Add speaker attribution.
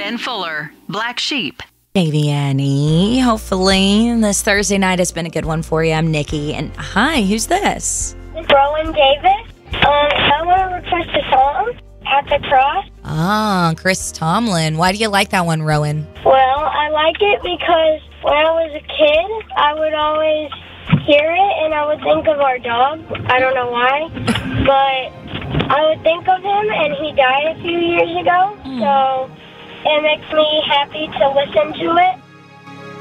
Speaker 1: Ben Fuller, Black Sheep.
Speaker 2: Davey Annie, hopefully this Thursday night has been a good one for you. I'm Nikki, and hi, who's this?
Speaker 3: Rowan Davis. I want to request a song, At the Cross.
Speaker 2: Ah, Chris Tomlin. Why do you like that one, Rowan?
Speaker 3: Well, I like it because when I was a kid, I would always hear it and I would think of our dog. I don't know why, but I would think of him and he died a few years ago, so it makes me happy to listen to it.